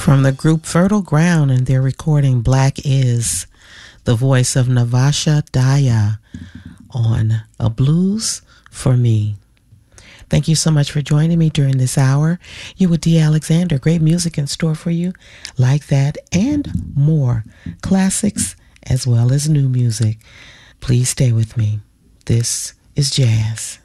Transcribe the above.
From the group Fertile Ground and their recording Black Is, the voice of Navasha Daya on A Blues for Me. Thank you so much for joining me during this hour. You with D. Alexander. Great music in store for you like that and more. Classics as well as new music. Please stay with me. This is Jazz.